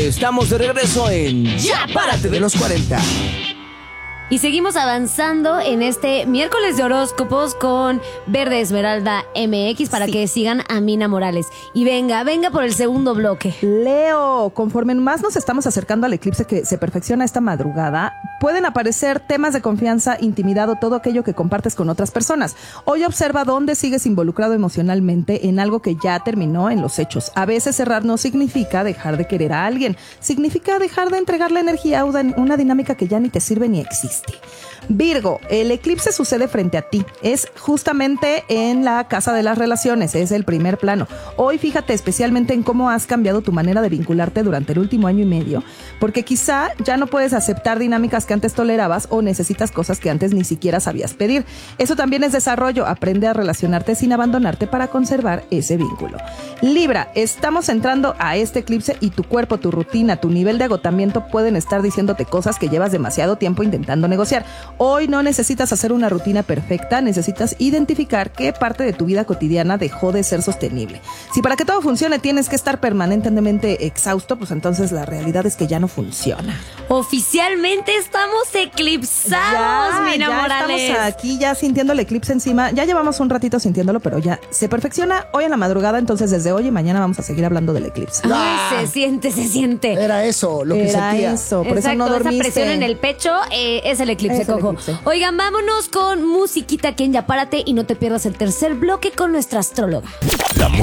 Estamos de regreso en Ya Párate de los 40. Y seguimos avanzando en este miércoles de horóscopos con Verde Esmeralda MX para que sigan a Mina Morales. Y venga por el segundo bloque. Leo, conforme más nos estamos acercando al eclipse que se perfecciona esta madrugada, pueden aparecer temas de confianza, intimidad o todo aquello que compartes con otras personas. Hoy observa dónde sigues involucrado emocionalmente en algo que ya terminó en los hechos. A veces cerrar no significa dejar de querer a alguien, significa dejar de entregar la energía a una dinámica que ya ni te sirve ni existe. Virgo, el eclipse sucede frente a ti. Es justamente en la casa de las relaciones, es el primer plano. Hoy fíjate especialmente en cómo has cambiado tu manera de vincularte durante el último año y medio, porque quizá ya no puedes aceptar dinámicas que antes tolerabas o necesitas cosas que antes ni siquiera sabías pedir. Eso también es desarrollo. Aprende a relacionarte sin abandonarte para conservar ese vínculo. Libra, estamos entrando a este eclipse y tu cuerpo, tu rutina, tu nivel de agotamiento pueden estar diciéndote cosas que llevas demasiado tiempo intentando negociar. Hoy no necesitas hacer una rutina perfecta, necesitas identificar qué parte de tu vida cotidiana dejó de ser sostenible. Si para que todo funcione tienes que estar permanentemente exhausto, pues entonces la realidad es que ya no funciona. Oficialmente estamos eclipsados, Mina Morales. Estamos aquí ya sintiendo el eclipse encima. Ya llevamos un ratito sintiéndolo, pero ya se perfecciona hoy en la madrugada, entonces desde hoy y mañana vamos a seguir hablando del eclipse. Ay, se siente. Era eso lo que sentía. Eso, por Exacto, eso no dormiste. esa presión en el pecho es el eclipse, Coco. Oigan, vámonos con musiquita aquí en Ya Párate y no te pierdas el tercer bloque con nuestra astróloga.